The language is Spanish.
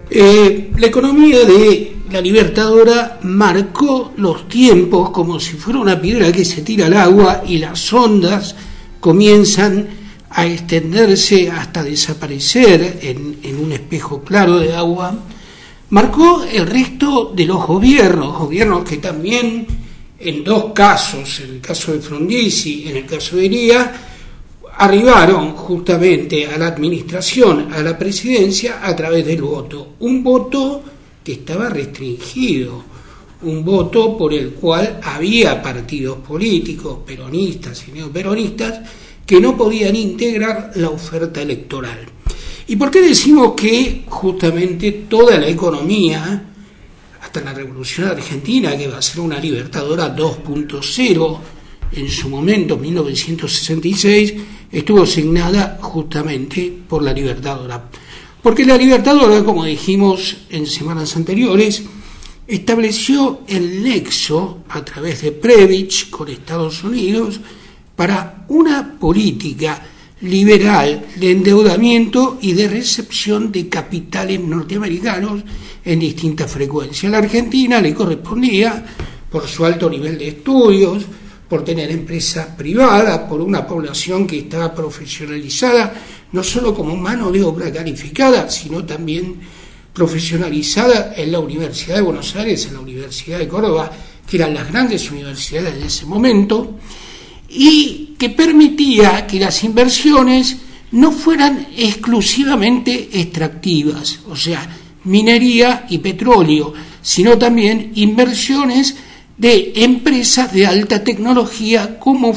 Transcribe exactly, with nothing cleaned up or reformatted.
Eh, la economía de la Libertadora marcó los tiempos como si fuera una piedra que se tira al agua y las ondas comienzan a extenderse hasta desaparecer en, en un espejo claro de agua. Marcó el resto de los gobiernos, gobiernos que también en dos casos, en el caso de Frondizi y en el caso de Elía, arribaron justamente a la administración, a la presidencia, a través del voto. Un voto que estaba restringido, un voto por el cual había partidos políticos, peronistas y neoperonistas, que no podían integrar la oferta electoral. ¿Y por qué decimos que justamente toda la economía, hasta la Revolución Argentina, que va a ser una Libertadora dos punto cero, en su momento, mil novecientos sesenta y seis, estuvo asignada justamente por la Libertadora? Porque la Libertadora, como dijimos en semanas anteriores, estableció el nexo a través de Prebisch con Estados Unidos para una política liberal de endeudamiento y de recepción de capitales norteamericanos en distintas frecuencias. A la Argentina le correspondía, por su alto nivel de estudios, por tener empresas privadas, por una población que estaba profesionalizada, no solo como mano de obra calificada, sino también profesionalizada en la Universidad de Buenos Aires, en la Universidad de Córdoba, que eran las grandes universidades de ese momento, y que permitía que las inversiones no fueran exclusivamente extractivas, o sea, minería y petróleo, sino también inversiones de empresas de alta tecnología como